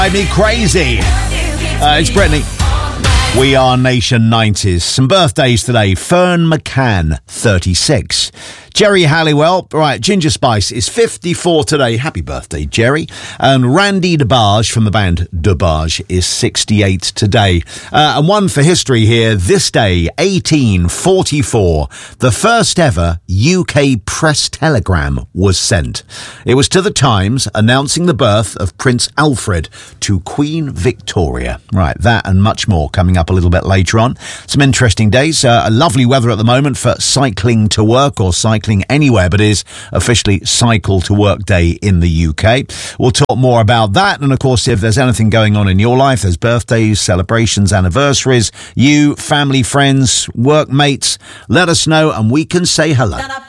Drive me crazy. It's Brittany. We are Nation 90s. Some birthdays today. Fern McCann, 36. Jerry Halliwell, right, Ginger Spice is 54 today. Happy birthday, Jerry. And Randy DeBarge from the band DeBarge is 68 today. And one for history here. This day, 1844, the first ever UK press telegram was sent. It was to the Times announcing the birth of Prince Alfred to Queen Victoria. Right, that and much more coming up a little bit later on. Some interesting days. Lovely weather at the moment for cycling to work or cycling anywhere, but is officially Cycle to Work Day in the UK. We'll talk more about that. And of course, if there's anything going on in your life, there's birthdays, celebrations, anniversaries, you, family, friends, workmates, let us know and we can say hello.